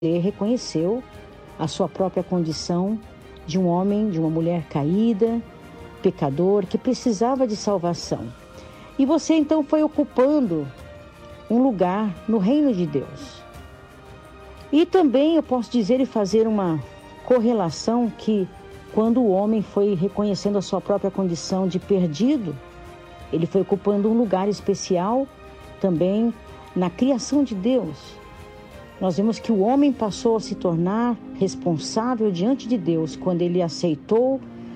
Ele reconheceu a sua própria condição de um homem, de uma mulher caída, pecador, que precisava de salvação. E você então foi ocupando um lugar no reino de Deus. E também eu posso dizer e fazer uma correlação que quando o homem foi reconhecendo a sua própria condição de perdido, ele foi ocupando um lugar especial também na criação de Deus. Nós vemos que o homem passou a se tornar responsável diante de Deus quando ele aceitou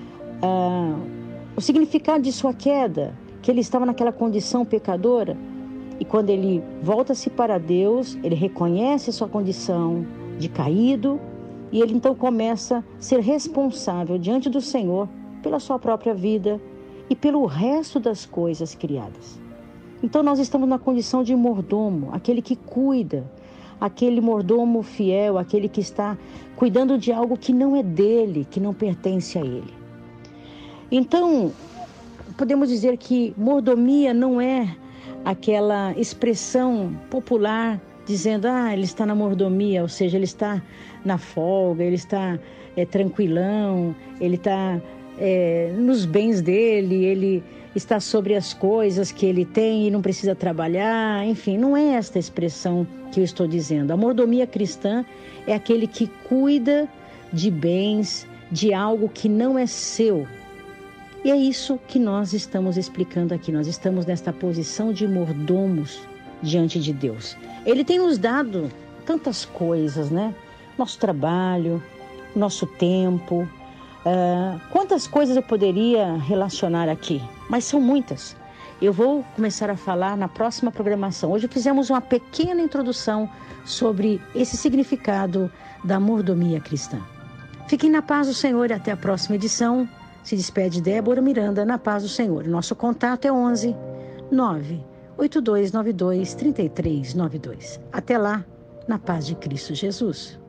o significado de sua queda, que ele estava naquela condição pecadora. E quando ele volta-se para Deus, ele reconhece a sua condição de caído e ele então começa a ser responsável diante do Senhor pela sua própria vida e pelo resto das coisas criadas. Então nós estamos na condição de mordomo, aquele que cuida, aquele mordomo fiel, aquele que está cuidando de algo que não é dele, que não pertence a ele. Então, podemos dizer que mordomia não é aquela expressão popular dizendo, ele está na mordomia, ou seja, ele está na folga, ele está tranquilão, ele está nos bens dele, ele está sobre as coisas que ele tem e não precisa trabalhar, enfim, não é esta expressão que eu estou dizendo. A mordomia cristã é aquele que cuida de bens, de algo que não é seu. E é isso que nós estamos explicando aqui. Nós estamos nesta posição de mordomos diante de Deus. Ele tem nos dado tantas coisas, né? Nosso trabalho, nosso tempo. Quantas coisas eu poderia relacionar aqui? Mas são muitas. Eu vou começar a falar na próxima programação. Hoje fizemos uma pequena introdução sobre esse significado da mordomia cristã. Fiquem na paz do Senhor e até a próxima edição. Se despede Débora Miranda, na paz do Senhor. Nosso contato é 11 98292 3392. Até lá, na paz de Cristo Jesus.